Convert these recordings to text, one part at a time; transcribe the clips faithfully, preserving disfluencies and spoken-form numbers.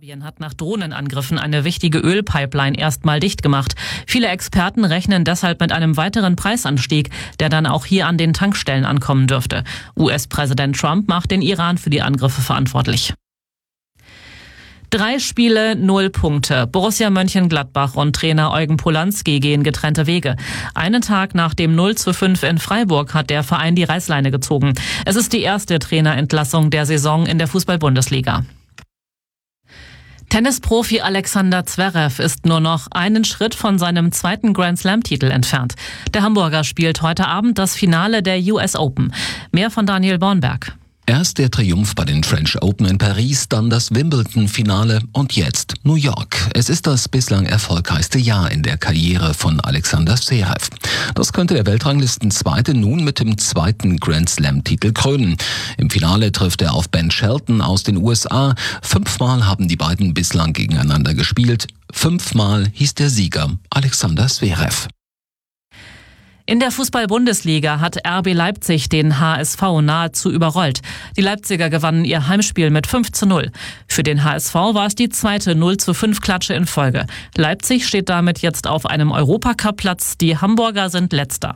Saudi-Arabien hat nach Drohnenangriffen eine wichtige Ölpipeline erstmal dicht gemacht. Viele Experten rechnen deshalb mit einem weiteren Preisanstieg, der dann auch hier an den Tankstellen ankommen dürfte. U S-Präsident Trump macht den Iran für die Angriffe verantwortlich. Drei Spiele, null Punkte. Borussia Mönchengladbach und Trainer Eugen Polanski gehen getrennte Wege. Einen Tag nach dem null zu fünf in Freiburg hat der Verein die Reißleine gezogen. Es ist die erste Trainerentlassung der Saison in der Fußball-Bundesliga. Tennisprofi Alexander Zverev ist nur noch einen Schritt von seinem zweiten Grand-Slam-Titel entfernt. Der Hamburger spielt heute Abend das Finale der U S Open. Mehr von Daniel Bornberg. Erst der Triumph bei den French Open in Paris, dann das Wimbledon-Finale und jetzt New York. Es ist das bislang erfolgreichste Jahr in der Karriere von Alexander Zverev. Das könnte der Weltranglistenzweite nun mit dem zweiten Grand-Slam-Titel krönen. Im Finale trifft er auf Ben Shelton aus den U S A. Fünfmal haben die beiden bislang gegeneinander gespielt. Fünfmal hieß der Sieger Alexander Zverev. In der Fußball-Bundesliga hat R B Leipzig den H S V nahezu überrollt. Die Leipziger gewannen ihr Heimspiel mit fünf zu null. Für den H S V war es die zweite null zu fünf Klatsche in Folge. Leipzig steht damit jetzt auf einem Europacup-Platz. Die Hamburger sind Letzter.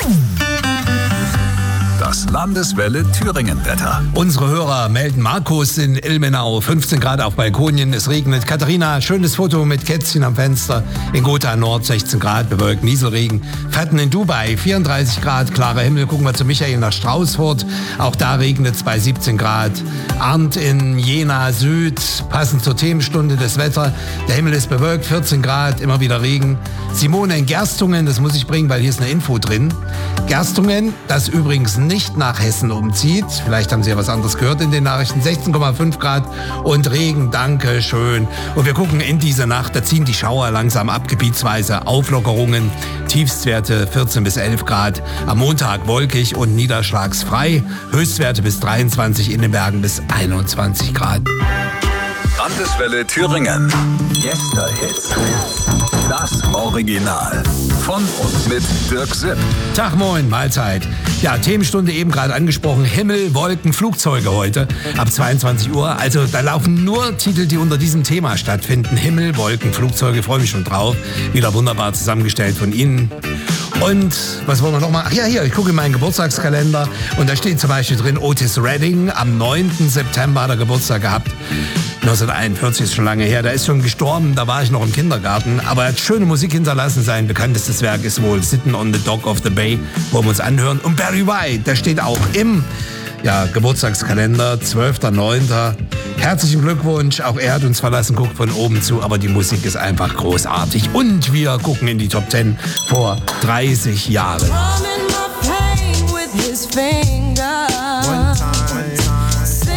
Das Landeswelle Thüringen-Wetter. Unsere Hörer melden Markus in Ilmenau, fünfzehn Grad auf Balkonien, es regnet. Katharina, schönes Foto mit Kätzchen am Fenster. In Gotha Nord sechzehn Grad, bewölkt, Nieselregen. Fatten in Dubai, vierunddreißig Grad, klarer Himmel. Gucken wir zu Michael nach Straußfurt. Auch da regnet es bei siebzehn Grad. Arndt in Jena Süd, passend zur Themenstunde des Wetter. Der Himmel ist bewölkt, vierzehn Grad, immer wieder Regen. Simone in Gerstungen, das muss ich bringen, weil hier ist eine Info drin. Gerstungen, das übrigens nicht nach Hessen umzieht. Vielleicht haben Sie ja was anderes gehört in den Nachrichten. sechzehn Komma fünf Grad und Regen, danke schön. Und wir gucken in diese Nacht, da ziehen die Schauer langsam ab, gebietsweise Auflockerungen. Tiefstwerte vierzehn bis elf Grad. Am Montag wolkig und niederschlagsfrei. Höchstwerte bis dreiundzwanzig, in den Bergen bis einundzwanzig Grad. Landeswelle Thüringen. Gäste-Hits. Das Original. Von und mit Dirk Sipp. Tag, moin, Mahlzeit. Ja, Themenstunde eben gerade angesprochen. Himmel, Wolken, Flugzeuge heute ab zweiundzwanzig Uhr. Also da laufen nur Titel, die unter diesem Thema stattfinden. Himmel, Wolken, Flugzeuge, freue mich schon drauf. Wieder wunderbar zusammengestellt von Ihnen. Und was wollen wir noch mal? Ach ja, hier, ich gucke in meinen Geburtstagskalender und da steht zum Beispiel drin, Otis Redding, am neunten September hat er Geburtstag gehabt. neunzehnhunderteinundvierzig ist schon lange her, da ist schon gestorben, da war ich noch im Kindergarten. Aber er hat schöne Musik hinterlassen, sein bekanntestes Werk ist wohl Sitting on the Dock of the Bay, wollen wir uns anhören. Und Barry White, der steht auch im ja, Geburtstagskalender, zwölfter neunter Herzlichen Glückwunsch, auch er hat uns verlassen, guckt von oben zu, aber die Musik ist einfach großartig. Und wir gucken in die Top zehn vor dreißig Jahren.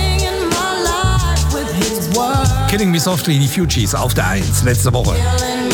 Killing Me Softly, die Fugees auf der eins, letzte Woche.